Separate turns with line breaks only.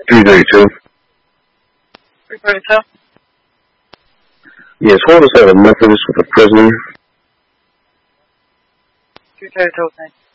332.
332?
Yes, hold us at a Methodist with a prisoner.
332, thank you.